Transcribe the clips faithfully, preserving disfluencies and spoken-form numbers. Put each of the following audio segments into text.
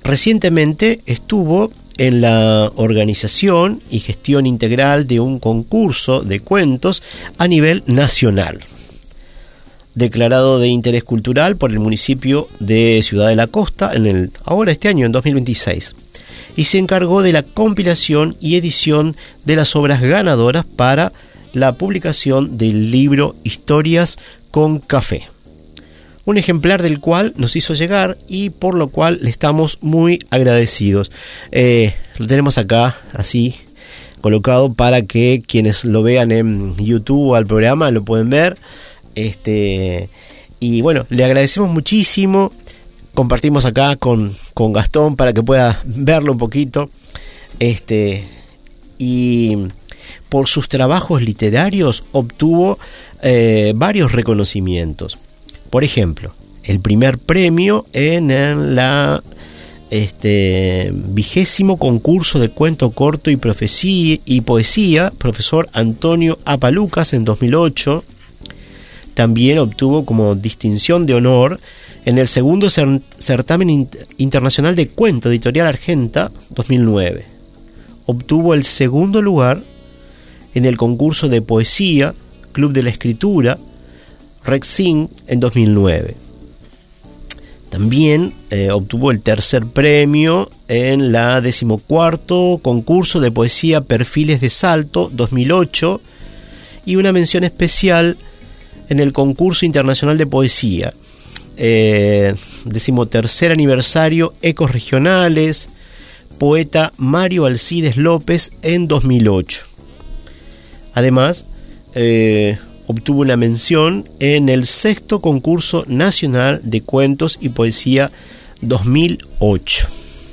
recientemente estuvo en la organización y gestión integral de un concurso de cuentos a nivel nacional, declarado de interés cultural por el municipio de Ciudad de la Costa en el, ahora este año, en dos mil veintiséis, y se encargó de la compilación y edición de las obras ganadoras para la publicación del libro Historias con Café, un ejemplar del cual nos hizo llegar y por lo cual le estamos muy agradecidos. Eh, lo tenemos acá así colocado para que quienes lo vean en YouTube al programa lo pueden ver. Este, y bueno, le agradecemos muchísimo. Compartimos acá con, con Gastón para que pueda verlo un poquito. Este, y por sus trabajos literarios obtuvo eh, varios reconocimientos. Por ejemplo, el primer premio en, en la este, vigésimo concurso de cuento corto y, profecía, y poesía, profesor Antonio Apalucas, en dos mil ocho. También obtuvo como distinción de honor en el segundo certamen inter- internacional de cuento editorial Argenta, dos mil nueve. Obtuvo el segundo lugar en el concurso de poesía Club de la Escritura Rexin en dos mil nueve. También eh, obtuvo el tercer premio en la decimocuarto concurso de poesía Perfiles de Salto dos mil ocho y una mención especial en el concurso internacional de poesía eh, decimotercer aniversario Ecos Regionales poeta Mario Alcides López en dos mil ocho. Además eh, obtuvo una mención en el sexto concurso nacional de cuentos y poesía dos mil ocho.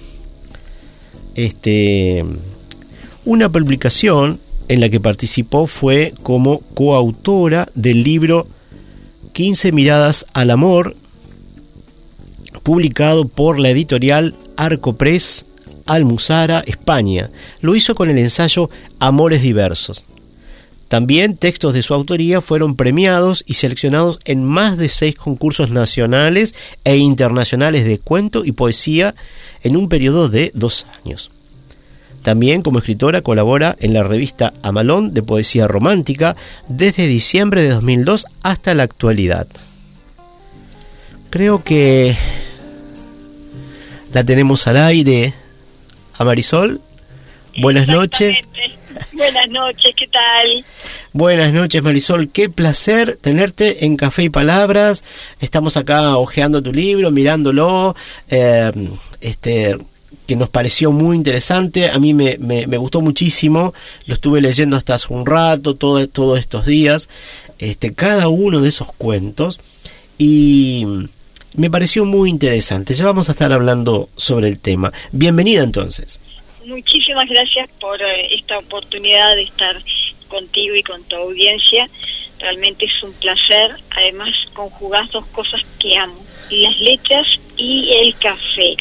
Este, una publicación en la que participó fue como coautora del libro quince miradas al amor, publicado por la editorial Arcopress, Almuzara, España. Lo hizo con el ensayo Amores Diversos. También textos de su autoría fueron premiados y seleccionados en más de seis concursos nacionales e internacionales de cuento y poesía en un periodo de dos años. También como escritora colabora en la revista Amalón de poesía romántica desde diciembre de dos mil dos hasta la actualidad. Creo que la tenemos al aire a Marisol. Buenas noches. Buenas noches, ¿qué tal? Buenas noches, Marisol, qué placer tenerte en Café y Palabras. Estamos acá hojeando tu libro, mirándolo, eh, este, que nos pareció muy interesante. A mí me, me, me gustó muchísimo, lo estuve leyendo hasta hace un rato, todo, todos estos días, este, cada uno de esos cuentos, y me pareció muy interesante. Ya vamos a estar hablando sobre el tema. Bienvenida entonces. Muchísimas gracias por eh, esta oportunidad de estar contigo y con tu audiencia. Realmente es un placer. Además, conjugás dos cosas que amo: las letras y el café.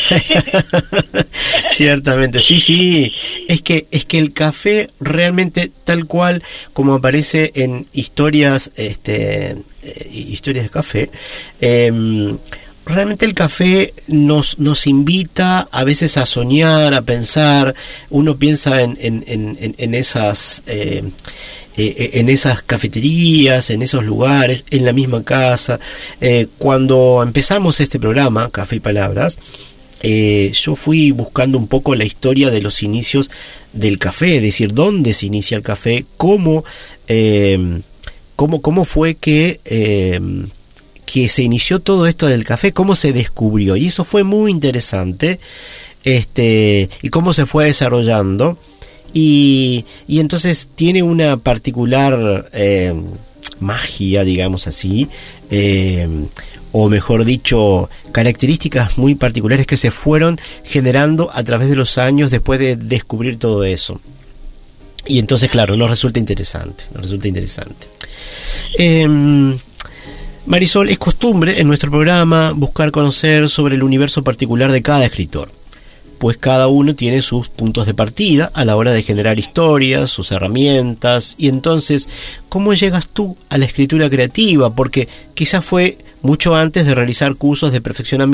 Ciertamente, sí, sí. Es que, es que el café realmente, tal cual como aparece en historias, este, eh, historias de café, eh, realmente el café nos, nos invita a veces a soñar, a pensar. Uno piensa en, en, en, en esas eh, eh, en esas cafeterías, en esos lugares, en la misma casa. Eh, cuando empezamos este programa, Café y Palabras, eh, yo fui buscando un poco la historia de los inicios del café, es decir, dónde se inicia el café, cómo, eh, cómo, cómo fue que... Eh, que se inició todo esto del café, cómo se descubrió, y eso fue muy interesante, este, y cómo se fue desarrollando, y, y entonces tiene una particular eh, magia, digamos así, eh, o mejor dicho, características muy particulares que se fueron generando a través de los años después de descubrir todo eso. Y entonces, claro, nos resulta interesante, nos resulta interesante. Eh, Marisol, es costumbre en nuestro programa buscar conocer sobre el universo particular de cada escritor, pues cada uno tiene sus puntos de partida a la hora de generar historias, sus herramientas, y entonces, ¿cómo llegas tú a la escritura creativa? Porque quizás fue mucho antes de realizar cursos de perfeccionamiento